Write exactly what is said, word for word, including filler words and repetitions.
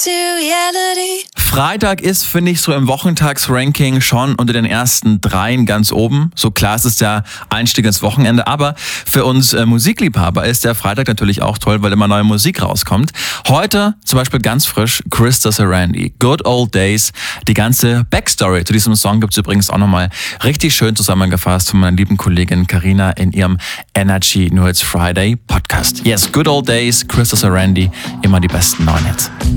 to reality. Freitag ist, finde ich, so im Wochentagsranking schon unter den ersten dreien ganz oben. So klar, es ist der Einstieg ins Wochenende, aber für uns äh, Musikliebhaber ist der Freitag natürlich auch toll, weil immer neue Musik rauskommt. Heute zum Beispiel ganz frisch Krista Sarandon, Good Old Days. Die ganze Backstory zu diesem Song gibt es übrigens auch nochmal richtig schön zusammengefasst von meiner lieben Kollegin Carina in ihrem Energy Nur It's Friday Podcast. Yes, Good Old Days, Krista Sarandon, immer die besten neuen Hits.